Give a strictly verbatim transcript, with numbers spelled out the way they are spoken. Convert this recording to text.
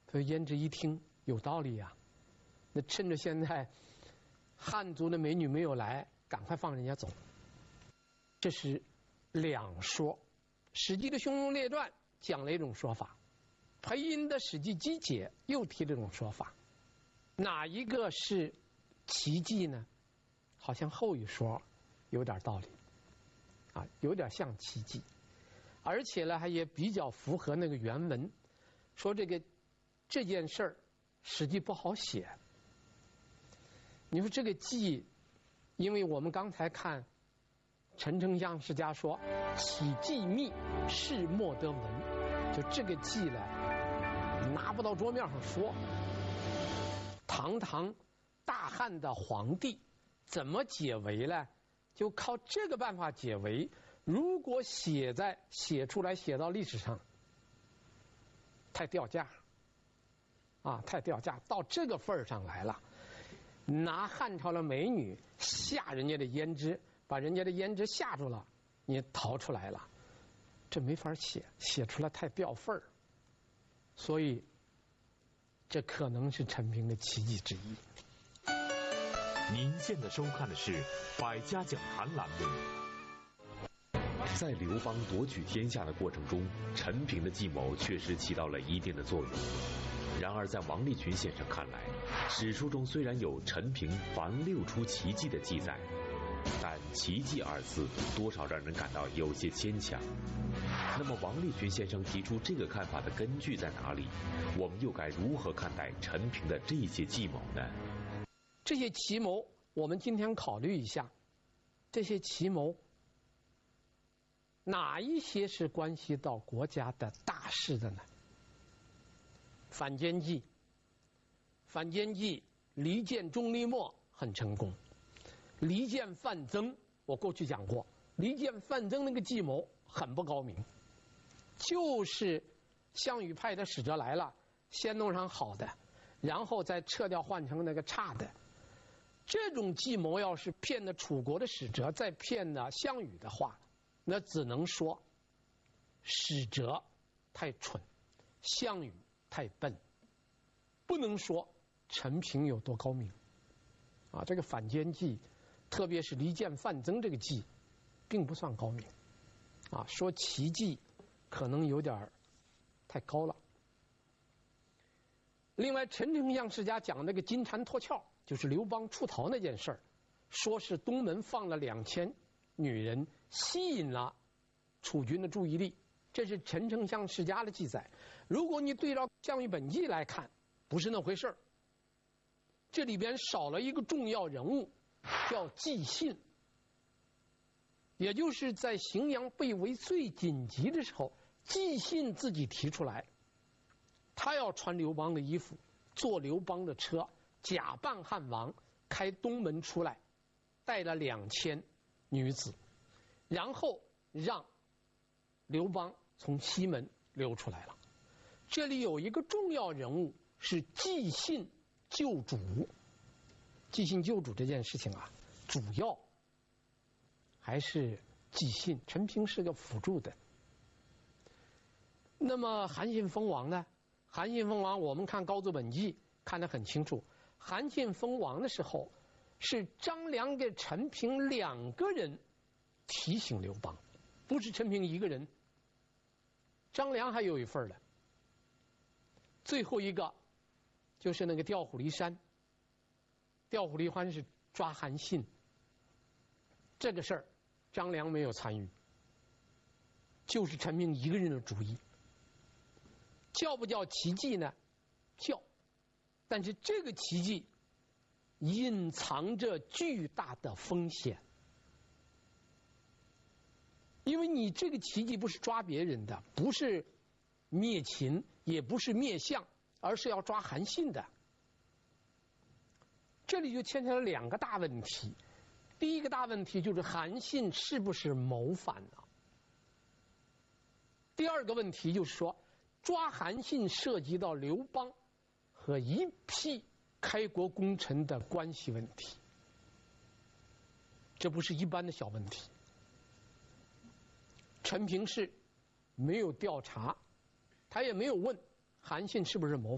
所以胭脂一听有道理呀、啊，那趁着现在汉族的美女没有来，赶快放人家走。这是两说，《史记》的《匈奴列传》讲了一种说法，裴寅的《史记集解》又提这种说法，哪一个是奇迹呢？好像后一说有点道理，啊，有点像奇迹，而且呢，还也比较符合那个原文，说这个这件事儿，《史记》不好写。你说这个记，因为我们刚才看陈丞相世家说“起记密，事莫得闻”，就这个记呢，拿不到桌面上说。堂堂大汉的皇帝怎么解围呢？就靠这个办法解围。如果写在写出来写到历史上，太掉价啊，太掉价，到这个份儿上来了。拿汉朝的美女吓人家的胭脂，把人家的胭脂吓住了，你逃出来了，这没法写，写出来太掉份儿。所以，这可能是陈平的奇迹之一。 您现在收看的是《百家讲坛》栏目。 在刘邦夺取天下的过程中，陈平的计谋确实起到了一定的作用。然而，在王立群先生看来，史书中虽然有陈平凡六出奇迹的记载，但“奇迹”二字多少让人感到有些牵强。那么，王立群先生提出这个看法的根据在哪里？我们又该如何看待陈平的这些计谋呢？ 这些奇谋，我们今天考虑一下，这些奇谋哪一些是关系到国家的大事的呢？反间计，反间计，离间钟离墨很成功。离间范增，我过去讲过，离间范增那个计谋很不高明，就是项羽派的使者来了，先弄上好的，然后再撤掉换成那个差的。这种计谋要是骗了楚国的使者，再骗了项羽的话，那只能说使者太蠢，项羽太笨，不能说陈平有多高明啊。这个反间计，特别是离间范增这个计，并不算高明啊。说奇迹，可能有点太高了。另外，陈丞相世家讲那个金蝉脱壳，就是刘邦出逃那件事儿，说是东门放了两千女人，吸引了楚军的注意力。这是陈丞相世家的记载。如果你对照《项羽本纪》来看，不是那回事儿。这里边少了一个重要人物，叫纪信，也就是在荥阳被围最紧急的时候，纪信自己提出来，他要穿刘邦的衣服，坐刘邦的车，假扮汉王，开东门出来，带了两千女子，然后让刘邦从西门溜出来了。这里有一个重要人物是纪信救主。纪信救主这件事情啊，主要还是纪信，陈平是个辅助的。那么韩信封王呢？韩信封王，我们看《高祖本纪》看得很清楚。韩信封王的时候，是张良给陈平两个人提醒刘邦，不是陈平一个人。张良还有一份的。最后一个就是那个调虎离山，调虎离山是抓韩信，这个事儿张良没有参与，就是陈平一个人的主意。叫不叫奇迹呢？叫，但是这个奇迹隐藏着巨大的风险，因为你这个奇迹不是抓别人的，不是灭秦，也不是灭项，而是要抓韩信的。这里就牵扯了两个大问题。第一个大问题就是韩信是不是谋反呢？第二个问题就是说，抓韩信涉及到刘邦和一批开国功臣的关系问题，这不是一般的小问题。陈平是没有调查，他也没有问韩信是不是谋反。